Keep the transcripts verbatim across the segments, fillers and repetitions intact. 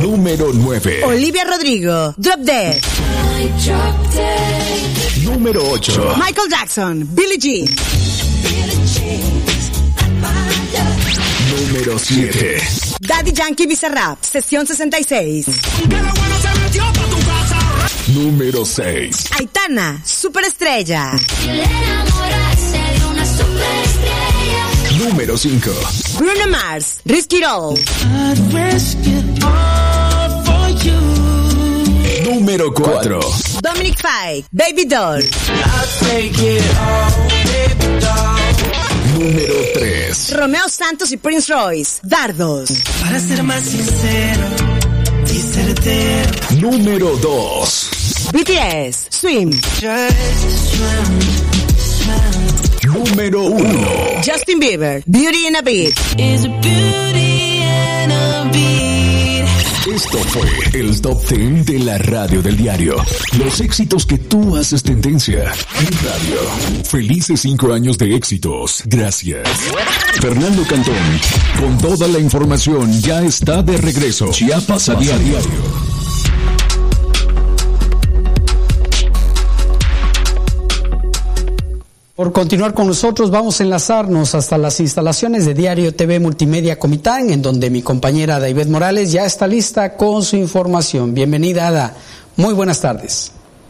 Número nueve. Olivia Rodrigo, Drop Dead. Número ocho. Michael Jackson, Billie Jean. Número siete. Daddy Yankee Bizarrap, Sesión sesenta y seis. Número seis. Aitana, Superestrella. Número cinco. Bruno Mars, Risk It All. Número cuatro. Dominic Fike, Baby Doll. Número tres. Romeo Santos y Prince Royce, Dardos. Para ser más sincero y certero. Número dos. B T S, Swim. Número uno. Justin Bieber, Beauty and a Beat. Esto fue el Top diez de la radio del diario. Los éxitos que tú haces tendencia en radio. Felices cinco años de éxitos. Gracias. Fernando Cantón, con toda la información, ya está de regreso. Chiapas a diario. Por continuar con nosotros, vamos a enlazarnos hasta las instalaciones de Diario T V Multimedia Comitán, en donde mi compañera David Morales ya está lista con su información. Bienvenida, Ada. Muy buenas tardes.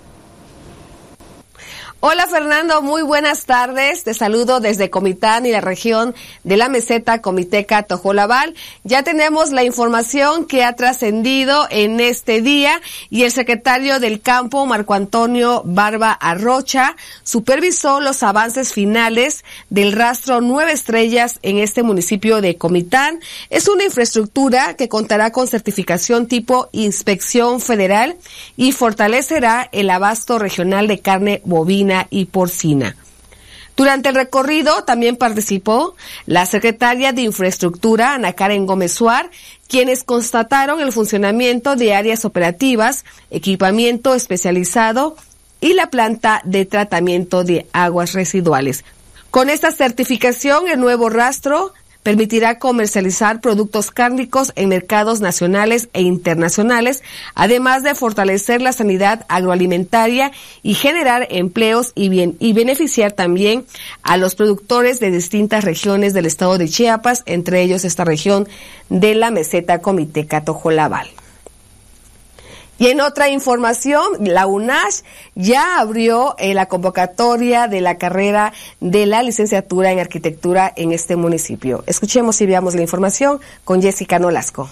Hola Fernando, muy buenas tardes. Te saludo desde Comitán y la región de la meseta comiteca Tojolabal. Ya tenemos la información que ha trascendido en este día y el secretario del campo, Marco Antonio Barba Arrocha, supervisó los avances finales del rastro Nueve Estrellas en este municipio de Comitán. Es una infraestructura que contará con certificación tipo Inspección Federal y fortalecerá el abasto regional de carne bovina y porcina. Durante el recorrido también participó la secretaria de Infraestructura, Ana Karen Gómez Suar, quienes constataron el funcionamiento de áreas operativas, equipamiento especializado y la planta de tratamiento de aguas residuales. Con esta certificación, el nuevo rastro permitirá comercializar productos cárnicos en mercados nacionales e internacionales, además de fortalecer la sanidad agroalimentaria y generar empleos y, bien, y beneficiar también a los productores de distintas regiones del estado de Chiapas, entre ellos esta región de la meseta comiteca Tojolabal. Y en otra información, la UNACH ya abrió eh, la convocatoria de la carrera de la licenciatura en arquitectura en este municipio. Escuchemos y veamos la información con Jessica Nolasco.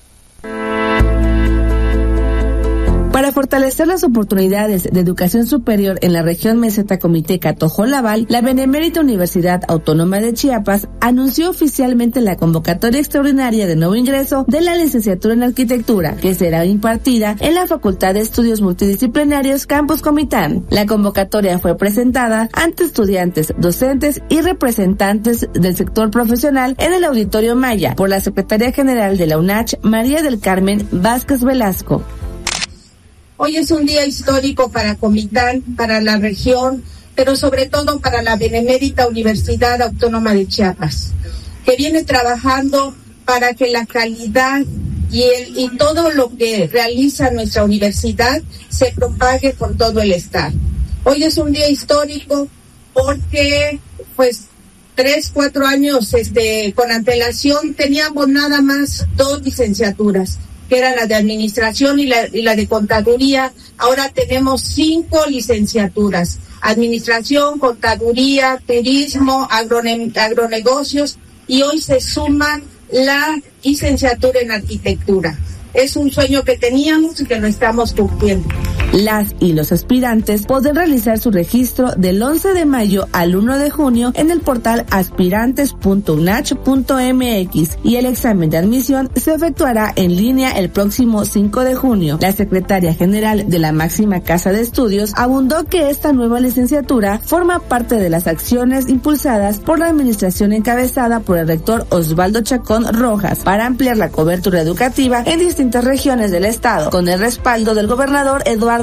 Para fortalecer las oportunidades de educación superior en la región meseta comiteca Tojolabal, la Benemérita Universidad Autónoma de Chiapas anunció oficialmente la convocatoria extraordinaria de nuevo ingreso de la licenciatura en arquitectura, que será impartida en la Facultad de Estudios Multidisciplinarios Campus Comitán. La convocatoria fue presentada ante estudiantes, docentes y representantes del sector profesional en el Auditorio Maya por la Secretaria General de la UNACH, María del Carmen Vázquez Velasco. Hoy es un día histórico para Comitán, para la región, pero sobre todo para la Benemérita Universidad Autónoma de Chiapas, que viene trabajando para que la calidad y, el, y todo lo que realiza nuestra universidad se propague por todo el estado. Hoy es un día histórico porque, pues, tres, cuatro años este, con antelación teníamos nada más dos licenciaturas, que era la de administración y la, y la de contaduría. Ahora tenemos cinco licenciaturas: administración, contaduría, turismo, agrone, agronegocios, y hoy se suma la licenciatura en arquitectura. Es un sueño que teníamos y que lo estamos cumpliendo. Las y los aspirantes podrán realizar su registro del once de mayo al uno de junio en el portal aspirantes punto unach punto m x y el examen de admisión se efectuará en línea el próximo cinco de junio. La secretaria general de la máxima casa de estudios abundó que esta nueva licenciatura forma parte de las acciones impulsadas por la administración encabezada por el rector Osvaldo Chacón Rojas para ampliar la cobertura educativa en distintas regiones del estado, con el respaldo del gobernador Eduardo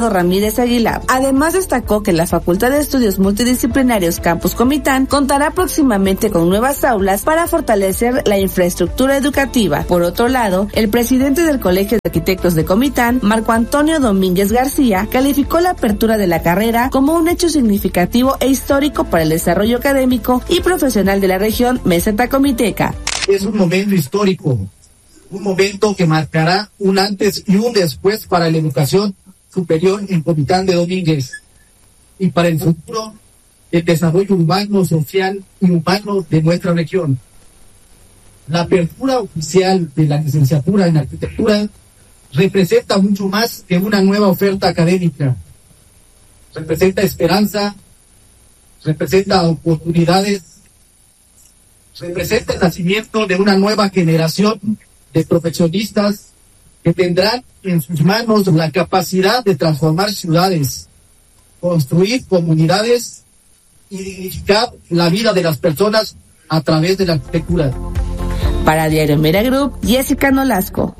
Eduardo Ramírez Aguilar. Además destacó que la Facultad de Estudios Multidisciplinarios Campus Comitán contará próximamente con nuevas aulas para fortalecer la infraestructura educativa. Por otro lado, el presidente del Colegio de Arquitectos de Comitán, Marco Antonio Domínguez García, calificó la apertura de la carrera como un hecho significativo e histórico para el desarrollo académico y profesional de la región Meseta Comiteca. Es un momento histórico, un momento que marcará un antes y un después para la educación superior en Comitán de Domínguez y para el futuro del desarrollo urbano, social y humano de nuestra región. La apertura oficial de la licenciatura en arquitectura representa mucho más que una nueva oferta académica. Representa esperanza, representa oportunidades, representa el nacimiento de una nueva generación de profesionistas que tendrán en sus manos la capacidad de transformar ciudades, construir comunidades y dignificar la vida de las personas a través de la arquitectura. Para Diario Mera Group, Jessica Nolasco.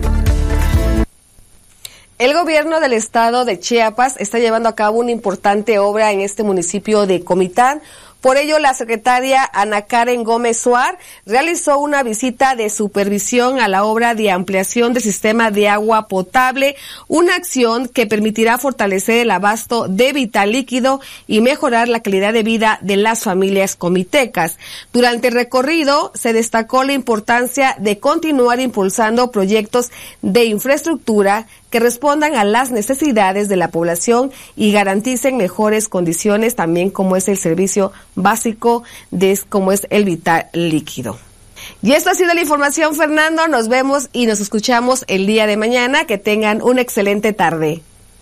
El gobierno del estado de Chiapas está llevando a cabo una importante obra en este municipio de Comitán. Por ello, la secretaria Ana Karen Gómez Suar realizó una visita de supervisión a la obra de ampliación del sistema de agua potable, una acción que permitirá fortalecer el abasto de vital líquido y mejorar la calidad de vida de las familias comitecas. Durante el recorrido, se destacó la importancia de continuar impulsando proyectos de infraestructura que respondan a las necesidades de la población y garanticen mejores condiciones, también como es el servicio básico de como es el vital líquido. Y esto ha sido la información, Fernando. Nos vemos y nos escuchamos el día de mañana. Que tengan una excelente tarde.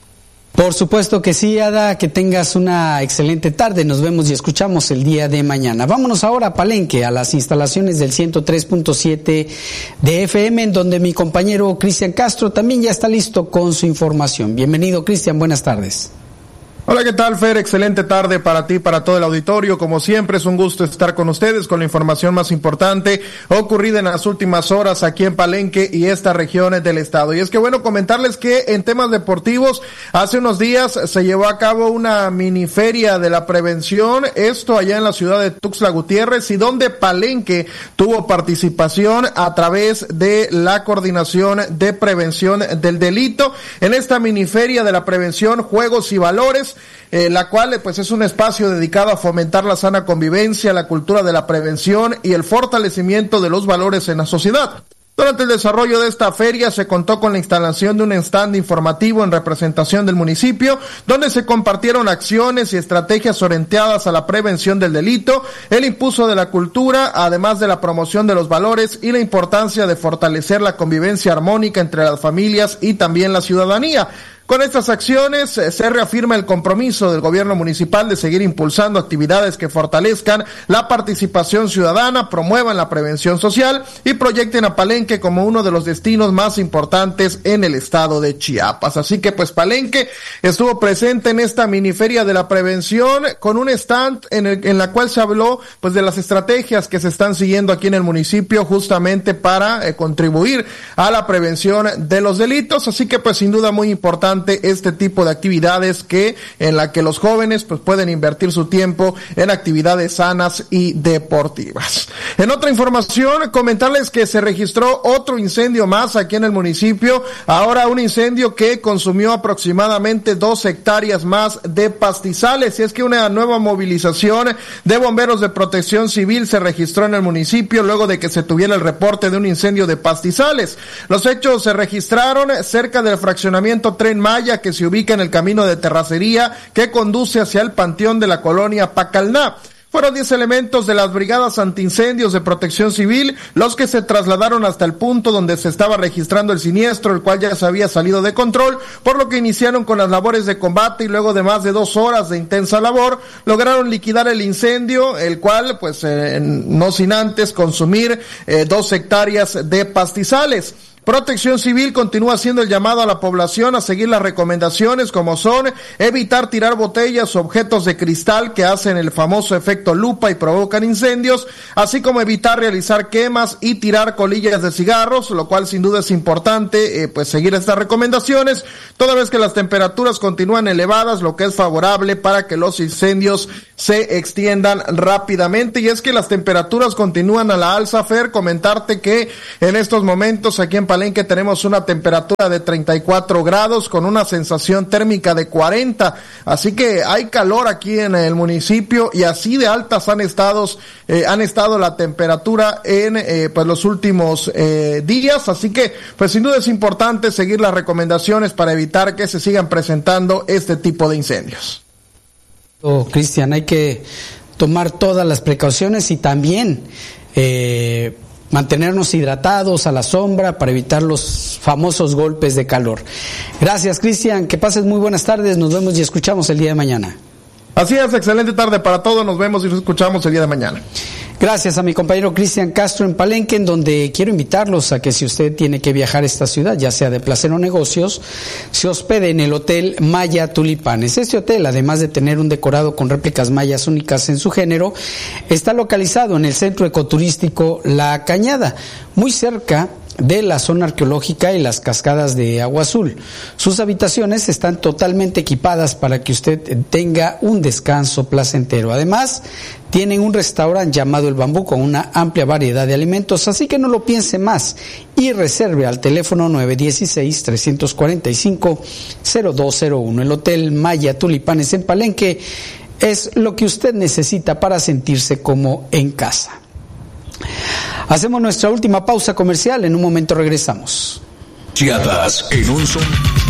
Por supuesto que sí, Ada, que tengas una excelente tarde. Nos vemos y escuchamos el día de mañana. Vámonos ahora a Palenque, a las instalaciones del ciento tres punto siete de F M, en donde mi compañero Cristian Castro también ya está listo con su información. Bienvenido, Cristian, buenas tardes. Hola, ¿qué tal, Fer? Excelente tarde para ti, para todo el auditorio. Como siempre, es un gusto estar con ustedes con la información más importante ocurrida en las últimas horas aquí en Palenque y estas regiones del estado. Y es que, bueno, comentarles que en temas deportivos, hace unos días se llevó a cabo una mini feria de la prevención, esto allá en la ciudad de Tuxtla Gutiérrez, y donde Palenque tuvo participación a través de la Coordinación de Prevención del Delito en esta mini feria de la prevención, juegos y valores, Eh, la cual pues es un espacio dedicado a fomentar la sana convivencia, la cultura de la prevención y el fortalecimiento de los valores en la sociedad. Durante el desarrollo de esta feria se contó con la instalación de un stand informativo en representación del municipio, donde se compartieron acciones y estrategias orientadas a la prevención del delito, el impulso de la cultura, además de la promoción de los valores y la importancia de fortalecer la convivencia armónica entre las familias y también la ciudadanía. Con estas acciones eh, se reafirma el compromiso del gobierno municipal de seguir impulsando actividades que fortalezcan la participación ciudadana, promuevan la prevención social y proyecten a Palenque como uno de los destinos más importantes en el estado de Chiapas. Así que pues Palenque estuvo presente en esta miniferia de la prevención con un stand en, el, en la cual se habló pues de las estrategias que se están siguiendo aquí en el municipio justamente para eh, contribuir a la prevención de los delitos. Así que pues sin duda muy importante este tipo de actividades que en la que los jóvenes pues pueden invertir su tiempo en actividades sanas y deportivas. En otra información, comentarles que se registró otro incendio más aquí en el municipio, ahora un incendio que consumió aproximadamente dos hectáreas más de pastizales, y es que una nueva movilización de bomberos de protección civil se registró en el municipio luego de que se tuviera el reporte de un incendio de pastizales. Los hechos se registraron cerca del fraccionamiento Tren Maya, que se ubica en el camino de terracería que conduce hacia el panteón de la colonia Pacalná. Fueron diez elementos de las brigadas antiincendios de protección civil los que se trasladaron hasta el punto donde se estaba registrando el siniestro, el cual ya se había salido de control, por lo que iniciaron con las labores de combate y luego de más de dos horas de intensa labor lograron liquidar el incendio, el cual pues eh, no sin antes consumir eh, dos hectáreas de pastizales. Protección Civil continúa haciendo el llamado a la población a seguir las recomendaciones, como son evitar tirar botellas o objetos de cristal que hacen el famoso efecto lupa y provocan incendios, así como evitar realizar quemas y tirar colillas de cigarros, lo cual sin duda es importante eh, pues seguir estas recomendaciones, toda vez que las temperaturas continúan elevadas, lo que es favorable para que los incendios se extiendan rápidamente. Y es que las temperaturas continúan a la alza, Fer. Comentarte que en estos momentos aquí en Palenque tenemos una temperatura de treinta y cuatro grados con una sensación térmica de cuarenta, así que hay calor aquí en el municipio y así de altas han estado eh, han estado la temperatura en eh, pues los últimos eh, días, así que pues sin duda es importante seguir las recomendaciones para evitar que se sigan presentando este tipo de incendios. Oh, Cristian, hay que tomar todas las precauciones y también eh, mantenernos hidratados a la sombra para evitar los famosos golpes de calor. Gracias, Cristian, que pases muy buenas tardes, nos vemos y escuchamos el día de mañana. Así es, excelente tarde para todos, nos vemos y nos escuchamos el día de mañana. Gracias a mi compañero Cristian Castro en Palenque, en donde quiero invitarlos a que si usted tiene que viajar a esta ciudad, ya sea de placer o negocios, se hospede en el Hotel Maya Tulipanes. Este hotel, además de tener un decorado con réplicas mayas únicas en su género, está localizado en el centro ecoturístico La Cañada, muy cerca de la zona arqueológica y las cascadas de Agua Azul. Sus habitaciones están totalmente equipadas para que usted tenga un descanso placentero. Además, tienen un restaurante llamado El Bambú con una amplia variedad de alimentos, así que no lo piense más y reserve al teléfono nueve uno seis, tres cuatro cinco, cero dos cero uno. El Hotel Maya Tulipanes en Palenque es lo que usted necesita para sentirse como en casa. Hacemos nuestra última pausa comercial, en un momento regresamos. Chiapas en un son.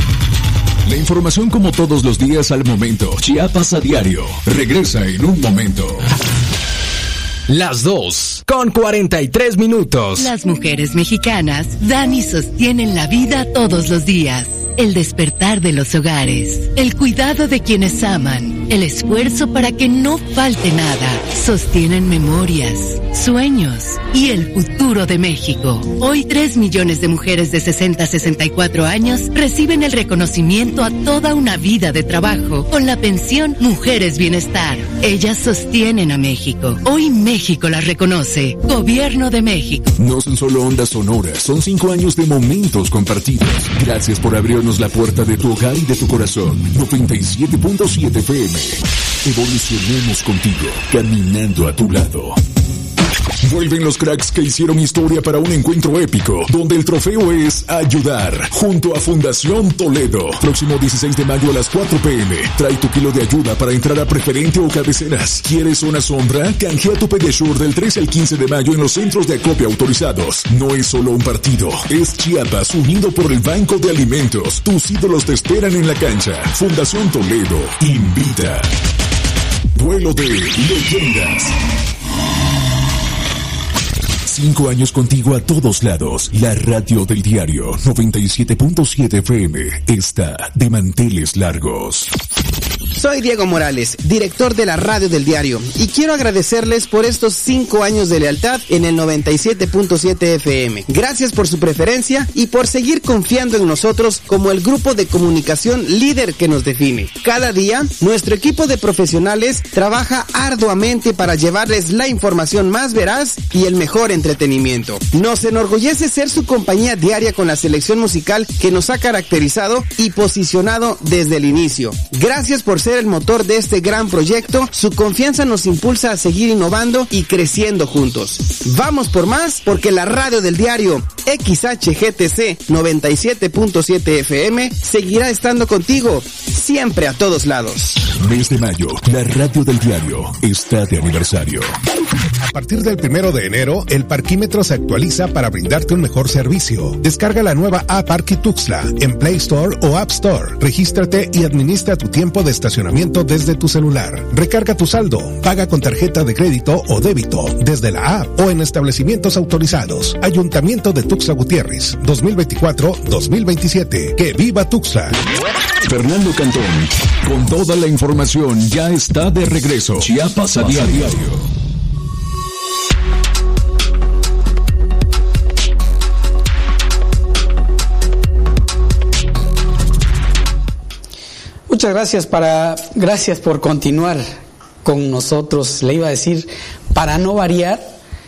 La información como todos los días al momento. Chiapas a diario. Regresa en un momento. Las dos, con cuarenta y tres minutos. Las mujeres mexicanas dan y sostienen la vida todos los días. El despertar de los hogares, el cuidado de quienes aman, el esfuerzo para que no falte nada, sostienen memorias, sueños y el futuro de México. Hoy tres millones de mujeres de sesenta a sesenta y cuatro años reciben el reconocimiento a toda una vida de trabajo con la pensión Mujeres Bienestar. Ellas sostienen a México. Hoy México las reconoce. Gobierno de México. No son solo ondas sonoras, son cinco años de momentos compartidos. Gracias por abrirnos la puerta de tu hogar y de tu corazón. noventa y siete punto siete F M. Evolucionemos contigo, caminando a tu lado. Vuelven los cracks que hicieron historia para un encuentro épico, donde el trofeo es ayudar, junto a Fundación Toledo. Próximo dieciséis de mayo a las cuatro pe eme. Trae tu kilo de ayuda para entrar a preferente o cabeceras. ¿Quieres una sombra? Canjea tu Pedesure del trece al quince de mayo en los centros de acopio autorizados. No es solo un partido, es Chiapas unido por el Banco de Alimentos. Tus ídolos te esperan en la cancha. Fundación Toledo invita. Duelo de leyendas. Cinco años contigo a todos lados. La radio del diario noventa y siete punto siete F M está de manteles largos. Soy Diego Morales, director de la Radio del Diario, y quiero agradecerles por estos cinco años de lealtad en el noventa y siete punto siete F M. Gracias por su preferencia y por seguir confiando en nosotros como el grupo de comunicación líder que nos define. Cada día, nuestro equipo de profesionales trabaja arduamente para llevarles la información más veraz y el mejor entretenimiento. Nos enorgullece ser su compañía diaria con la selección musical que nos ha caracterizado y posicionado desde el inicio. Gracias por ser el motor de este gran proyecto. Su confianza nos impulsa a seguir innovando y creciendo juntos. Vamos por más, porque la radio del diario X H G T C noventa y siete punto siete F M seguirá estando contigo siempre a todos lados. Mes de mayo, la radio del diario está de aniversario. A partir del primero de enero, el parquímetro se actualiza para brindarte un mejor servicio. Descarga la nueva app Parqui Tuxtla en Play Store o App Store. Regístrate y administra tu tiempo de estacionamiento desde tu celular. Recarga tu saldo, paga con tarjeta de crédito o débito desde la app o en establecimientos autorizados. Ayuntamiento de Tuxtla Gutiérrez, dos mil veinticuatro a dos mil veintisiete. ¡Que viva Tuxtla! Fernando Cantón, con toda la información, ya está de regreso. Chiapas a diario. muchas gracias para, gracias por continuar con nosotros. Le iba a decir, para no variar,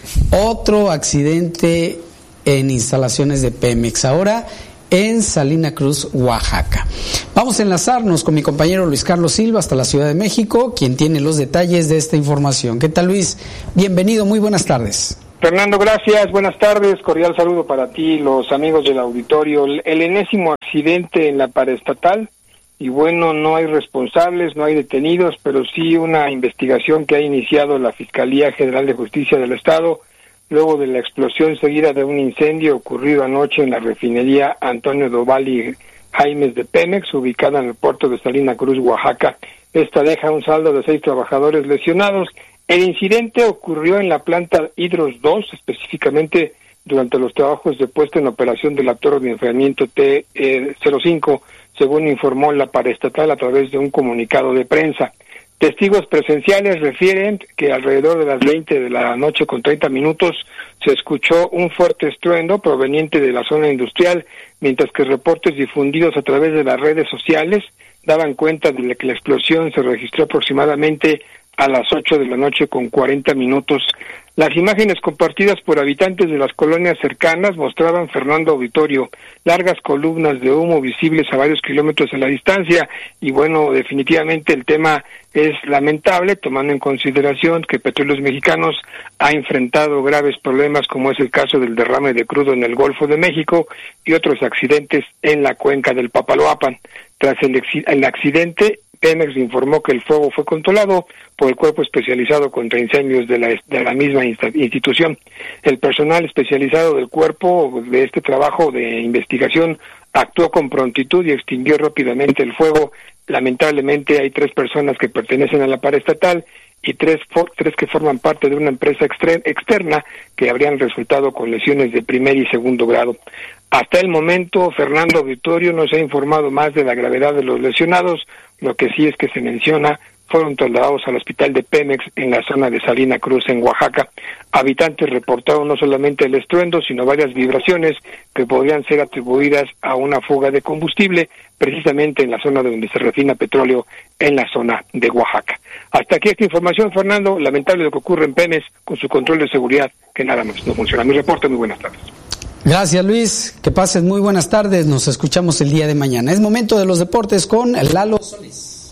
otro accidente en instalaciones de Pemex, ahora en Salina Cruz, Oaxaca. Vamos a enlazarnos con mi compañero Luis Carlos Silva hasta la Ciudad de México, quien tiene los detalles de esta información. ¿Qué tal, Luis? Bienvenido, muy buenas tardes. Fernando, gracias, buenas tardes, cordial saludo para ti, los amigos del auditorio. El, el enésimo accidente en la paraestatal, y bueno, no hay responsables, no hay detenidos, pero sí una investigación que ha iniciado la Fiscalía General de Justicia del Estado, luego de la explosión seguida de un incendio ocurrido anoche en la refinería Antonio Doval y Jaimes de Pemex, ubicada en el puerto de Salina Cruz, Oaxaca. Esta deja un saldo de seis trabajadores lesionados. El incidente ocurrió en la planta Hidros dos, específicamente durante los trabajos de puesta en operación del actor de enfriamiento T cero cinco, según informó la paraestatal a través de un comunicado de prensa. Testigos presenciales refieren que alrededor de las veinte de la noche con treinta minutos se escuchó un fuerte estruendo proveniente de la zona industrial, mientras que reportes difundidos a través de las redes sociales daban cuenta de que la explosión se registró aproximadamente a las ocho de la noche con cuarenta minutos. Las imágenes compartidas por habitantes de las colonias cercanas mostraban, Fernando Auditorio, largas columnas de humo visibles a varios kilómetros a la distancia, y bueno, definitivamente el tema es lamentable, tomando en consideración que Petróleos Mexicanos ha enfrentado graves problemas, como es el caso del derrame de crudo en el Golfo de México y otros accidentes en la cuenca del Papaloapan. Tras el, el accidente, Pemex informó que el fuego fue controlado por el Cuerpo Especializado contra Incendios de la, de la misma institución. El personal especializado del cuerpo de este trabajo de investigación actuó con prontitud y extinguió rápidamente el fuego. Lamentablemente hay tres personas que pertenecen a la paraestatal y tres, tres que forman parte de una empresa externa que habrían resultado con lesiones de primer y segundo grado. Hasta el momento, Fernando Auditorio, no se ha informado más de la gravedad de los lesionados. Lo que sí es que se menciona fueron trasladados al hospital de Pemex en la zona de Salina Cruz, en Oaxaca. Habitantes reportaron no solamente el estruendo, sino varias vibraciones que podrían ser atribuidas a una fuga de combustible, precisamente en la zona donde se refina petróleo, en la zona de Oaxaca. Hasta aquí esta información, Fernando. Lamentable lo que ocurre en Pemex con su control de seguridad, que nada más no funciona. Mi reporte, muy buenas tardes. Gracias, Luis, que pases muy buenas tardes, nos escuchamos el día de mañana. Es momento de los deportes con Lalo Solís.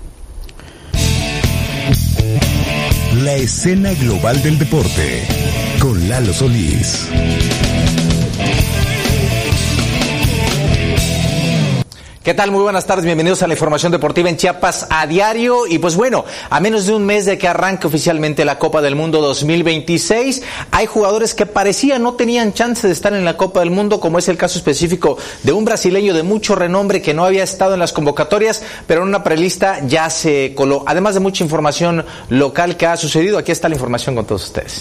La escena global del deporte con Lalo Solís. ¿Qué tal? Muy buenas tardes, bienvenidos a la información deportiva en Chiapas a diario. Y pues bueno, a menos de un mes de que arranque oficialmente la Copa del Mundo dos mil veintiséis, hay jugadores que parecía no tenían chance de estar en la Copa del Mundo, como es el caso específico de un brasileño de mucho renombre que no había estado en las convocatorias, pero en una prelista ya se coló. Además de mucha información local que ha sucedido, aquí está la información con todos ustedes.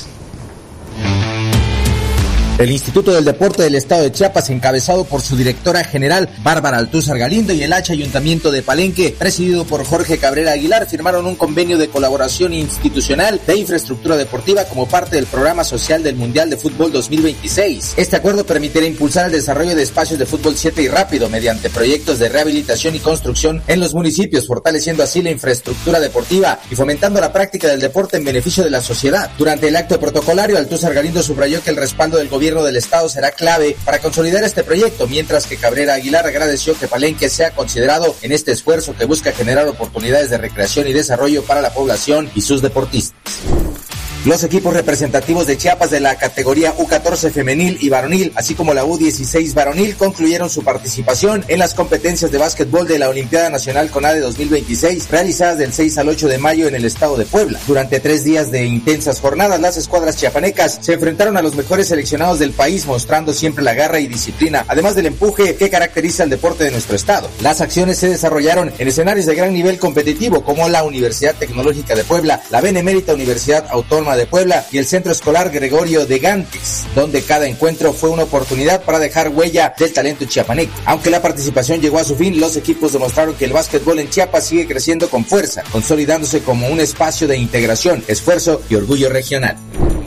El Instituto del Deporte del Estado de Chiapas, encabezado por su directora general, Bárbara Altúzar Galindo, y el H Ayuntamiento de Palenque, presidido por Jorge Cabrera Aguilar, firmaron un convenio de colaboración institucional de infraestructura deportiva como parte del programa social del Mundial de Fútbol dos mil veintiséis. Este acuerdo permitirá impulsar el desarrollo de espacios de fútbol siete y rápido mediante proyectos de rehabilitación y construcción en los municipios, fortaleciendo así la infraestructura deportiva y fomentando la práctica del deporte en beneficio de la sociedad. Durante el acto protocolario, Altúzar Galindo subrayó que el respaldo del gobierno del Estado será clave para consolidar este proyecto, mientras que Cabrera Aguilar agradeció que Palenque sea considerado en este esfuerzo que busca generar oportunidades de recreación y desarrollo para la población y sus deportistas. Los equipos representativos de Chiapas de la categoría U catorce femenil y varonil, así como la U dieciséis varonil, concluyeron su participación en las competencias de básquetbol de la Olimpiada Nacional CONADE dos mil veintiséis, realizadas del seis al ocho de mayo en el estado de Puebla. Durante tres días de intensas jornadas, las escuadras chiapanecas se enfrentaron a los mejores seleccionados del país, mostrando siempre la garra y disciplina, además del empuje que caracteriza el deporte de nuestro estado. Las acciones se desarrollaron en escenarios de gran nivel competitivo, como la Universidad Tecnológica de Puebla, la Benemérita Universidad Autónoma de Puebla y el Centro Escolar Gregorio de Gantes, donde cada encuentro fue una oportunidad para dejar huella del talento chiapaneco. Aunque la participación llegó a su fin, los equipos demostraron que el básquetbol en Chiapas sigue creciendo con fuerza, consolidándose como un espacio de integración, esfuerzo y orgullo regional.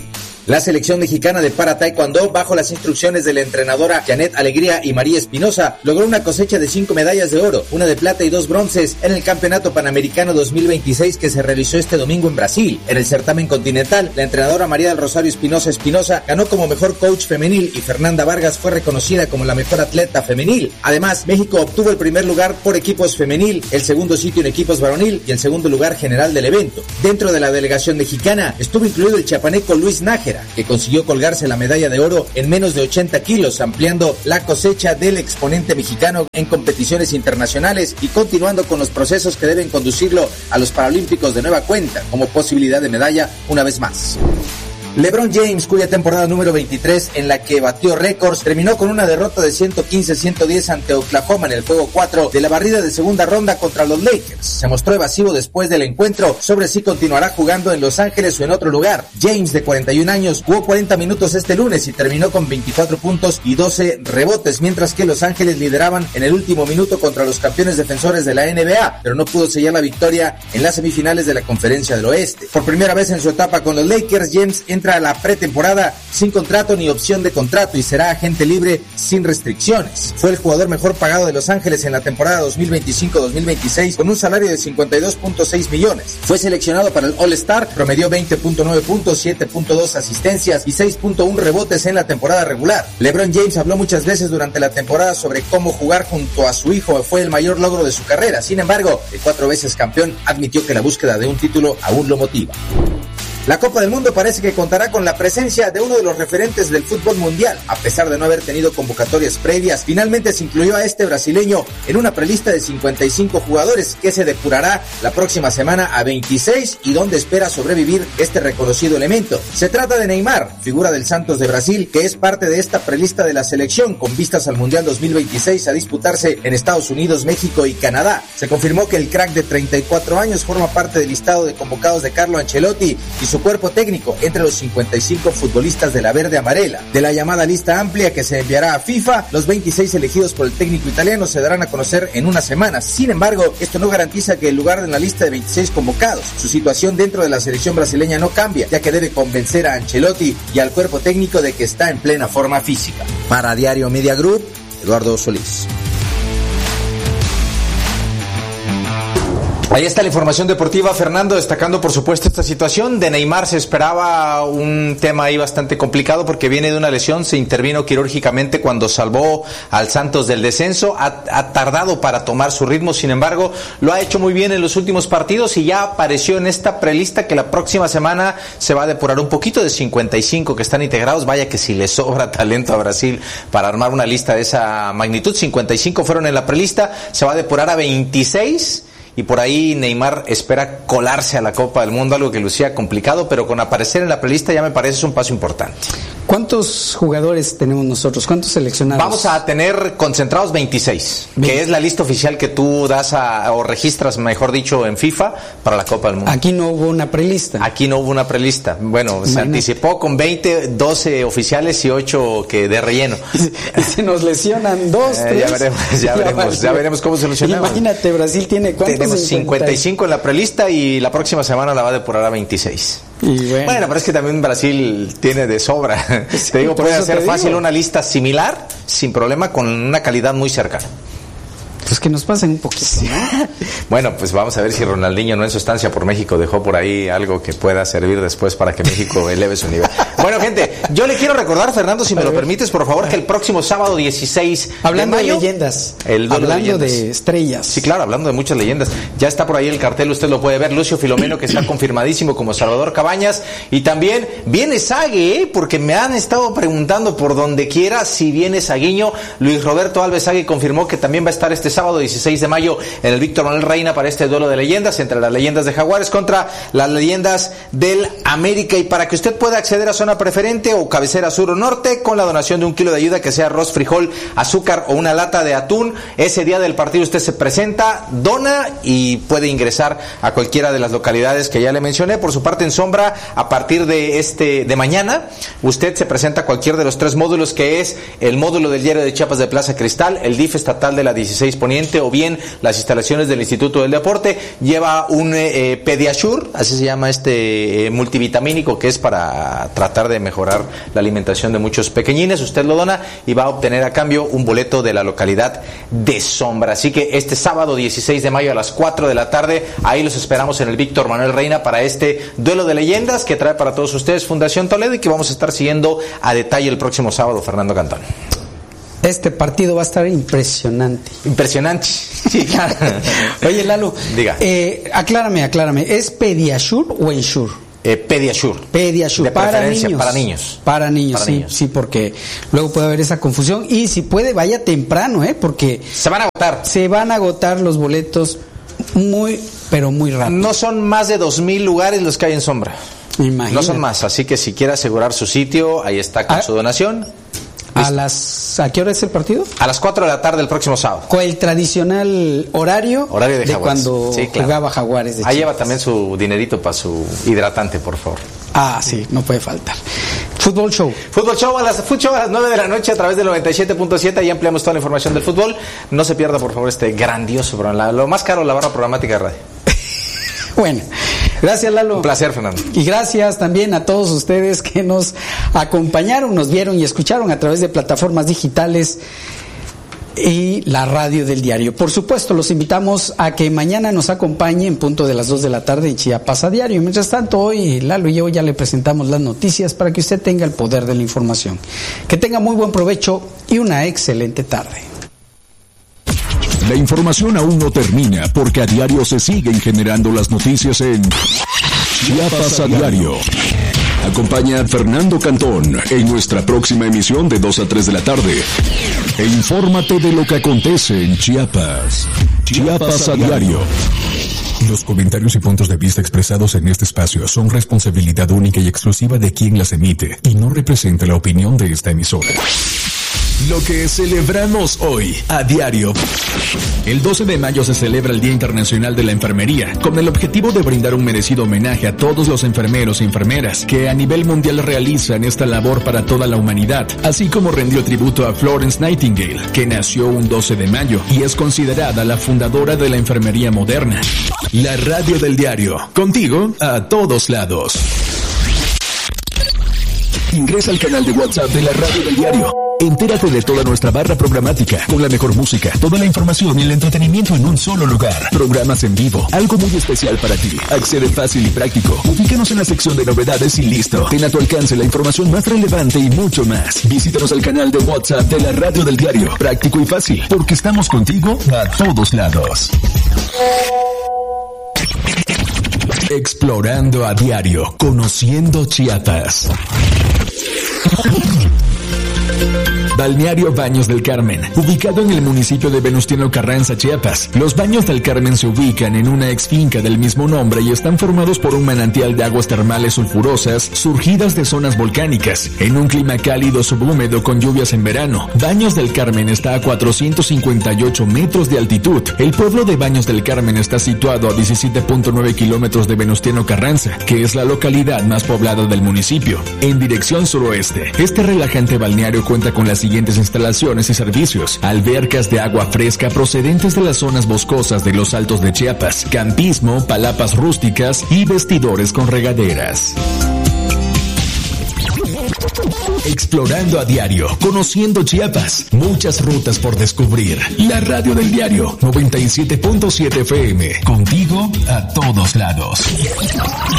La selección mexicana de para taekwondo, bajo las instrucciones de la entrenadora Janet Alegría y María Espinosa, logró una cosecha de cinco medallas de oro, una de plata y dos bronces en el Campeonato Panamericano dos mil veintiséis que se realizó este domingo en Brasil. En el certamen continental, la entrenadora María del Rosario Espinosa Espinosa ganó como mejor coach femenil y Fernanda Vargas fue reconocida como la mejor atleta femenil. Además, México obtuvo el primer lugar por equipos femenil, el segundo sitio en equipos varonil y el segundo lugar general del evento. Dentro de la delegación mexicana estuvo incluido el chiapaneco Luis Nájera, que consiguió colgarse la medalla de oro en menos de ochenta kilos, ampliando la cosecha del exponente mexicano en competiciones internacionales y continuando con los procesos que deben conducirlo a los Paralímpicos de nueva cuenta, como posibilidad de medalla una vez más. LeBron James, cuya temporada número veintitrés en la que batió récords, terminó con una derrota de ciento quince a ciento diez ante Oklahoma en el juego cuatro de la barrida de segunda ronda contra los Lakers. Se mostró evasivo después del encuentro sobre si continuará jugando en Los Ángeles o en otro lugar. James, de cuarenta y un años, jugó cuarenta minutos este lunes y terminó con veinticuatro puntos y doce rebotes, mientras que Los Ángeles lideraban en el último minuto contra los campeones defensores de la N B A, pero no pudo sellar la victoria en las semifinales de la Conferencia del Oeste. Por primera vez en su etapa con los Lakers, James entra a la pretemporada sin contrato ni opción de contrato y será agente libre sin restricciones. Fue el jugador mejor pagado de Los Ángeles en la temporada dos mil veinticinco dos mil veintiséis con un salario de cincuenta y dos punto seis millones. Fue seleccionado para el All-Star, promedió veinte punto nueve puntos, siete punto dos asistencias y seis punto uno rebotes en la temporada regular. LeBron James habló muchas veces durante la temporada sobre cómo jugar junto a su hijo fue el mayor logro de su carrera. Sin embargo, el cuatro veces campeón admitió que la búsqueda de un título aún lo motiva. La Copa del Mundo parece que contará con la presencia de uno de los referentes del fútbol mundial. A pesar de no haber tenido convocatorias previas, finalmente se incluyó a este brasileño en una prelista de cincuenta y cinco jugadores que se depurará la próxima semana a veintiséis y donde espera sobrevivir este reconocido elemento. Se trata de Neymar, figura del Santos de Brasil, que es parte de esta prelista de la selección con vistas al Mundial dos mil veintiséis a disputarse en Estados Unidos, México y Canadá. Se confirmó que el crack de treinta y cuatro años forma parte del listado de convocados de Carlo Ancelotti y su cuerpo técnico entre los cincuenta y cinco futbolistas de la verde amarela. De la llamada lista amplia que se enviará a FIFA, los veintiséis elegidos por el técnico italiano se darán a conocer en unas semanas. Sin embargo, esto no garantiza que el lugar en la lista de veintiséis convocados. Su situación dentro de la selección brasileña no cambia, ya que debe convencer a Ancelotti y al cuerpo técnico de que está en plena forma física. Para Diario Media Group, Eduardo Solís. Ahí está la información deportiva, Fernando, destacando por supuesto esta situación de Neymar. Se esperaba un tema ahí bastante complicado porque viene de una lesión, se intervino quirúrgicamente cuando salvó al Santos del descenso, ha, ha tardado para tomar su ritmo, sin embargo lo ha hecho muy bien en los últimos partidos y ya apareció en esta prelista que la próxima semana se va a depurar un poquito de cincuenta y cinco que están integrados. Vaya que si le sobra talento a Brasil para armar una lista de esa magnitud. Cincuenta y cinco fueron en la prelista, se va a depurar a veintiséis. Y por ahí Neymar espera colarse a la Copa del Mundo, algo que lucía complicado, pero con aparecer en la prelista ya me parece es un paso importante. ¿Cuántos jugadores tenemos nosotros? ¿Cuántos seleccionados? Vamos a tener concentrados veintiséis, veinte. Que es la lista oficial que tú das a, o registras, mejor dicho, en FIFA para la Copa del Mundo. Aquí no hubo una prelista. Aquí no hubo una prelista. Bueno, Imagínate. Se anticipó con veinte, doce oficiales y ocho que de relleno. Y se nos lesionan dos, eh, tres. Ya veremos, ya veremos, ya veremos cómo solucionamos. Imagínate, Brasil tiene ¿cuántos? Tenemos cincuenta y cinco en la prelista y la próxima semana la va a depurar a veintiséis. Y bueno. bueno, pero es que también Brasil tiene de sobra. Sí, te digo, puede hacer fácil digo. una lista similar, sin problema, con una calidad muy cercana. Pues que nos pasen un poquito, ¿no? Bueno, pues vamos a ver si Ronaldinho no en su estancia por México dejó por ahí algo que pueda servir después para que México eleve su nivel. Bueno, gente, yo le quiero recordar, Fernando, si me lo permites, por favor, que el próximo sábado dieciséis hablando de mayo, de leyendas, el hablando de, de estrellas. Sí, claro, hablando de muchas leyendas. Ya está por ahí el cartel, usted lo puede ver. Lucio Filomeno, que está confirmadísimo como Salvador Cabañas, y también viene Sague, ¿eh? Porque me han estado preguntando por donde quiera si viene Saguiño. Luis Roberto Alves Sague confirmó que también va a estar este sábado dieciséis de mayo en el Víctor Manuel Reina para este duelo de leyendas entre las leyendas de Jaguares contra las leyendas del América. Y para que usted pueda acceder a zona preferente o cabecera sur o norte con la donación de un kilo de ayuda, que sea arroz, frijol, azúcar o una lata de atún, ese día del partido usted se presenta, dona y puede ingresar a cualquiera de las localidades que ya le mencioné. Por su parte, en Sombra, a partir de este de mañana, usted se presenta a cualquier de los tres módulos, que es el módulo del diario de Chiapas de Plaza Cristal, el D I F estatal de la dieciséis Poniente, Poniente o bien las instalaciones del Instituto del Deporte. Lleva un eh, Pediasure, así se llama este eh, multivitamínico, que es para tratar de mejorar la alimentación de muchos pequeñines. Usted lo dona y va a obtener a cambio un boleto de la localidad de Sombra. Así que este sábado dieciséis de mayo a las cuatro de la tarde, ahí los esperamos en el Víctor Manuel Reina para este duelo de leyendas que trae para todos ustedes Fundación Toledo y que vamos a estar siguiendo a detalle el próximo sábado, Fernando Cantón. Este partido va a estar impresionante. Impresionante. Sí, claro. Oye, Lalo, diga. Eh, aclárame, aclárame. ¿Es Pediasure o Ensure? Eh, Pediasure. Pediasure. De para preferencia, niños. para niños. Para niños, para sí, niños. sí, porque luego puede haber esa confusión. Y si puede, vaya temprano, ¿eh? Porque se van a agotar. Se van a agotar los boletos muy, pero muy rápido. No son más de dos mil lugares los que hay en Sombra. Imagínate. No son más, así que si quiere asegurar su sitio, ahí está con ¿A, su donación. A las, ¿A qué hora es el partido? A las cuatro de la tarde el próximo sábado. Con el tradicional horario, horario de, de Jaguares. cuando Sí, claro. jugaba Jaguares de Ahí Chiapas. lleva también su dinerito para su hidratante, por favor. Ah, sí, no puede faltar. Fútbol Show. Fútbol Show a las, Fútbol Show a las nueve de la noche a través del noventa y siete punto siete. Ahí ampliamos toda la información del fútbol. No se pierda, por favor, este grandioso programa. Lo más caro, la barra programática de radio. Bueno, gracias, Lalo. Un placer, Fernando. Y gracias también a todos ustedes que nos acompañaron, nos vieron y escucharon a través de plataformas digitales y la radio del diario. Por supuesto, los invitamos a que mañana nos acompañe en punto de las dos de la tarde en Chiapas a diario. Mientras tanto, hoy Lalo y yo ya le presentamos las noticias para que usted tenga el poder de la información. Que tenga muy buen provecho y una excelente tarde. La información aún no termina porque a diario se siguen generando las noticias en Chiapas a diario. Acompaña a Fernando Cantón en nuestra próxima emisión de dos a tres de la tarde. E infórmate de lo que acontece en Chiapas. Chiapas a diario. Los comentarios y puntos de vista expresados en este espacio son responsabilidad única y exclusiva de quien las emite y no representa la opinión de esta emisora. Lo que celebramos hoy a diario. El doce de mayo se celebra el Día Internacional de la Enfermería, con el objetivo de brindar un merecido homenaje a todos los enfermeros y enfermeras que a nivel mundial realizan esta labor para toda la humanidad, así como rendió tributo a Florence Nightingale, que nació un doce de mayo y es considerada la fundadora de la enfermería moderna. La radio del diario, contigo a todos lados. Ingresa al canal de WhatsApp de la radio del diario. Entérate de toda nuestra barra programática, con la mejor música, toda la información y el entretenimiento en un solo lugar. Programas en vivo, algo muy especial para ti. Accede fácil y práctico. Ubícanos en la sección de novedades y listo. Ten a tu alcance la información más relevante y mucho más. Visítanos al canal de WhatsApp de la radio del diario. Práctico y fácil, porque estamos contigo a todos lados. Explorando a diario, conociendo Chiapas. Balneario Baños del Carmen, ubicado en el municipio de Venustiano Carranza, Chiapas. Los Baños del Carmen se ubican en una ex finca del mismo nombre y están formados por un manantial de aguas termales sulfurosas surgidas de zonas volcánicas, en un clima cálido subhúmedo con lluvias en verano. Baños del Carmen está a cuatrocientos cincuenta y ocho metros de altitud. El pueblo de Baños del Carmen está situado a diecisiete punto nueve kilómetros de Venustiano Carranza, que es la localidad más poblada del municipio, en dirección suroeste. Este relajante balneario cuenta con las siguientes instalaciones y servicios: albercas de agua fresca procedentes de las zonas boscosas de los Altos de Chiapas, campismo, palapas rústicas y vestidores con regaderas. Explorando a diario, conociendo Chiapas, muchas rutas por descubrir. La radio del diario noventa y siete punto siete F M, contigo a todos lados.